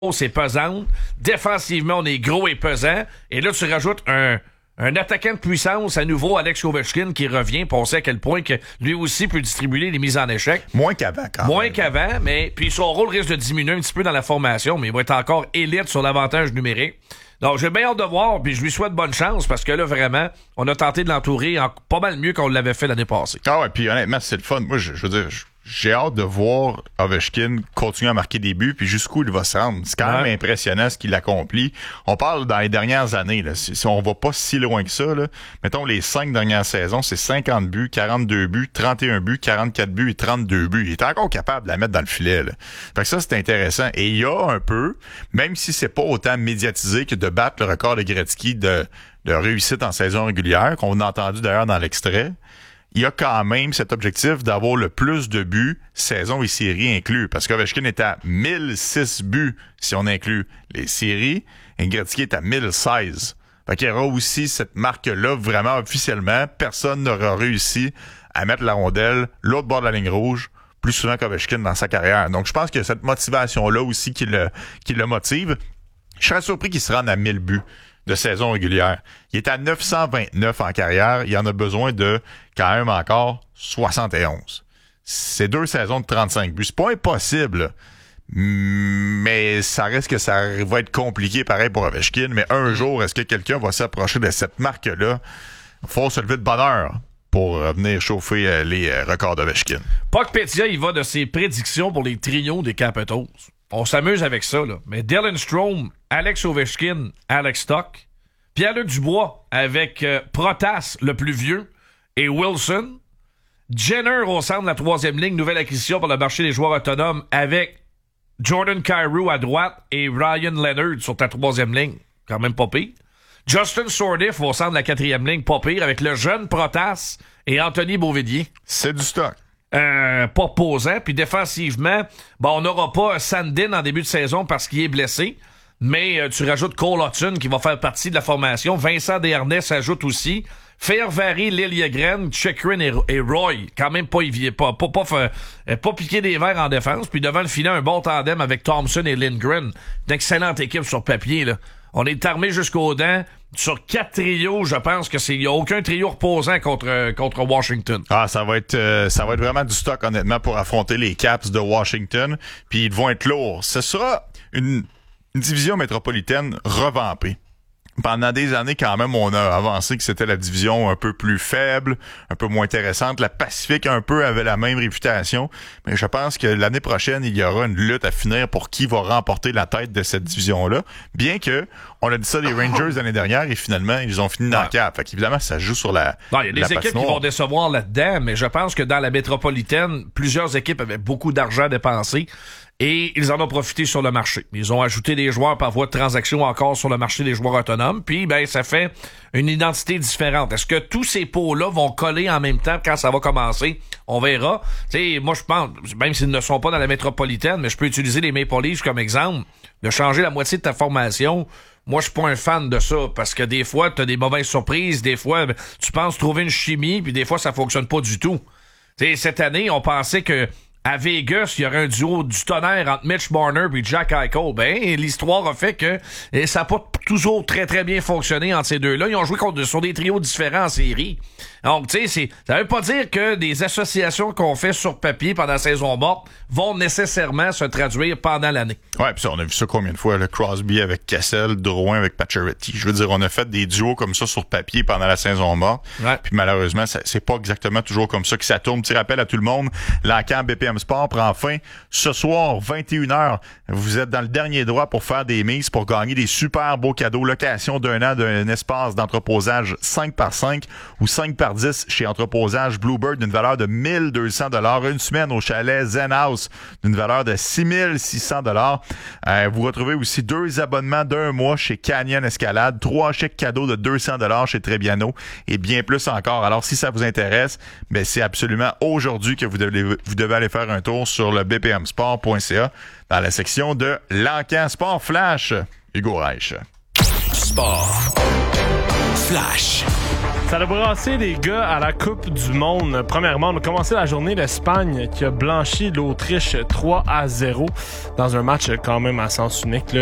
et pesante. Défensivement, on est gros et pesant. Et là, tu rajoutes un attaquant de puissance, à nouveau, Alex Ovechkin, qui revient. Puis on sait à quel point que lui aussi peut distribuer les mises en échec. Moins qu'avant, quand même. Moins qu'avant, mais puis son rôle risque de diminuer un petit peu dans la formation, mais il va être encore élite sur l'avantage numérique. Donc, j'ai bien hâte de voir, puis je lui souhaite bonne chance, parce que là, vraiment, on a tenté de l'entourer pas mal mieux qu'on l'avait fait l'année passée. Ah ouais, puis honnêtement, c'est le fun. Moi, je veux dire... J'ai hâte de voir Ovechkin continuer à marquer des buts puis jusqu'où il va se rendre. C'est quand même impressionnant ce qu'il accomplit. On parle dans les dernières années, là, si on va pas si loin que ça, là, mettons les 5 dernières saisons, c'est 50 buts, 42 buts, 31 buts, 44 buts et 32 buts. Il est encore capable de la mettre dans le filet. Là. Fait que ça, c'est intéressant. Et il y a un peu, même si c'est pas autant médiatisé que de battre le record de Gretzky de réussite en saison régulière, qu'on a entendu d'ailleurs dans l'extrait, il y a quand même cet objectif d'avoir le plus de buts, saison et séries inclus. Parce qu'Ovechkin est à 1006 buts si on inclut les séries, et Gretzky est à 1016. Fait qu'il y aura aussi cette marque-là, vraiment officiellement. Personne n'aura réussi à mettre la rondelle l'autre bord de la ligne rouge plus souvent qu'Ovechkin dans sa carrière. Donc je pense que cette motivation-là aussi qui le motive. Je serais surpris qu'il se rende à 1000 buts de saison régulière. Il est à 929 en carrière. Il en a besoin de, quand même encore, 71. C'est 2 saisons de 35 buts. C'est pas impossible, mais ça reste que ça va être compliqué pareil pour Ovechkin. Mais un jour, est-ce que quelqu'un va s'approcher de cette marque-là? Il faut se lever de bonne heure pour venir chauffer les records d'Ovechkin. Puck Pétia, il va de ses prédictions pour les trios des Capitals. On s'amuse avec ça, là. Mais Dylan Strome, Alex Ovechkin, Alex Stock, Pierre-Luc Dubois avec Protas, le plus vieux, et Wilson. Jenner au centre de la 3e ligne, nouvelle acquisition pour le marché des joueurs autonomes avec Jordan Kyrou à droite et Ryan Leonard sur ta 3e ligne. Quand même pas pire. Justin Sourdif au centre de la 4e ligne, pas pire, avec le jeune Protas et Anthony Beauvillier. C'est du stock. Pas posant. Puis défensivement, on n'aura pas Sandin en début de saison parce qu'il est blessé. Mais tu rajoutes Cole Hudson qui va faire partie de la formation. Vincent Desharnais s'ajoute aussi. Fervary, Liljegren, Chikrin et Roy. Quand même pas piquer des verres en défense. Puis devant le filet, un bon tandem avec Thompson et Lindgren. Une excellente équipe sur papier, là. On est armé jusqu'aux dents. Sur 4 trios, je pense que il y a aucun trio reposant contre Washington. Ah, ça va être vraiment du stock, honnêtement, pour affronter les Caps de Washington. Puis ils vont être lourds. Ce sera une division métropolitaine revampée. Pendant des années, quand même, on a avancé que c'était la division un peu plus faible, un peu moins intéressante. La Pacifique, un peu, avait la même réputation. Mais je pense que l'année prochaine, il y aura une lutte à finir pour qui va remporter la tête de cette division-là. Bien que, on a dit ça des Rangers l'année dernière et finalement, ils ont fini dans le cap. Fait qu'évidemment, ça joue sur la il y a des équipes qui vont décevoir là-dedans, mais je pense que dans la métropolitaine, plusieurs équipes avaient beaucoup d'argent dépensé. Et ils en ont profité sur le marché. Ils ont ajouté des joueurs par voie de transaction encore sur le marché des joueurs autonomes. Puis, ça fait une identité différente. Est-ce que tous ces pots-là vont coller en même temps quand ça va commencer? On verra. Tu sais, moi, je pense, même s'ils ne sont pas dans la métropolitaine, mais je peux utiliser les Maple Leafs comme exemple, de changer la moitié de ta formation. Moi, je suis pas un fan de ça, parce que des fois, t'as des mauvaises surprises. Des fois, tu penses trouver une chimie, puis des fois, ça fonctionne pas du tout. Tu sais, cette année, on pensait que à Vegas, il y aurait un duo du tonnerre entre Mitch Marner et Jack Eichel. L'histoire a fait que ça n'a pas toujours très très bien fonctionné entre ces deux-là. Ils ont joué sur des trios différents en série. Donc, tu sais, ça veut pas dire que des associations qu'on fait sur papier pendant la saison morte vont nécessairement se traduire pendant l'année. Ouais, puis on a vu ça combien de fois, le Crosby avec Kessel, Drouin avec Pacioretty. Je veux dire, on a fait des duos comme ça sur papier pendant la saison morte. Ouais. Puis malheureusement, c'est pas exactement toujours comme ça que ça tourne. Petit rappel à tout le monde, l'encan BPM Sport prend fin ce soir, 21h. Vous êtes dans le dernier droit pour faire des mises pour gagner des super beaux cadeaux. Location d'un an d'un espace d'entreposage 5x5 ou 5x10 chez Entreposage Bluebird d'une valeur de 1200 $. Une semaine au chalet Zen House d'une valeur de 6600 $. Vous retrouvez aussi 2 abonnements d'1 mois chez Canyon Escalade, 3 chèques cadeaux de 200 $ chez Trebbiano et bien plus encore. Alors, si ça vous intéresse, c'est absolument aujourd'hui que vous devez aller faire un tour sur le bpmsport.ca dans la section de l'encan Sport Flash. Hugo Reich. Sport Flash. Ça a brassé les gars à la Coupe du Monde. Premièrement, on a commencé la journée l'Espagne qui a blanchi l'Autriche 3-0 dans un match quand même à sens unique. Là.